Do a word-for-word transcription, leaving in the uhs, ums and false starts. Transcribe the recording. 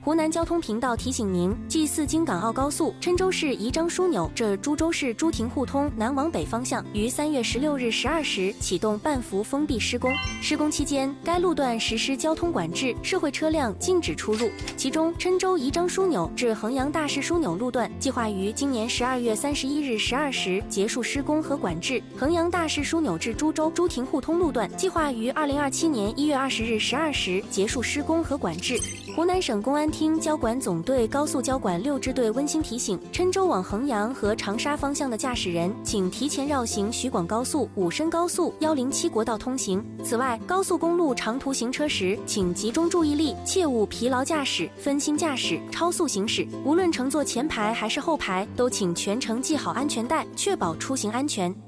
湖南交通频道提醒您：G 四京港澳高速郴州市宜章枢纽至株洲市朱亭互通南往北方向于三月十六日十二时启动半幅封闭施工。施工期间，该路段实施交通管制，社会车辆禁止出入。其中，郴州宜章枢纽至衡阳大市枢纽路段计划于今年十二月三十一日十二时结束施工和管制；衡阳大市枢纽至株洲朱亭互通路段计划于二零二七年一月二十日十二时结束施工和管制。湖南省公安厅交管总队高速交管六支队温馨提醒：郴州往衡阳和长沙方向的驾驶人，请提前绕行徐广高速、武深高速、一零七国道通行。此外，高速公路长途行车时，请集中注意力，切勿疲劳驾驶、分心驾驶、超速行驶。无论乘坐前排还是后排，都请全程系好安全带，确保出行安全。